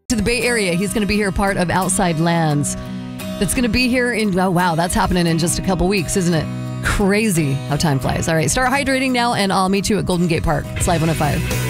To the Bay Area. He's going to be here, part of Outside Lands. That's going to be here in, oh, wow, that's happening in just a couple weeks, isn't it? Crazy how time flies. All right, start hydrating now, and I'll meet you at Golden Gate Park. It's Live 105.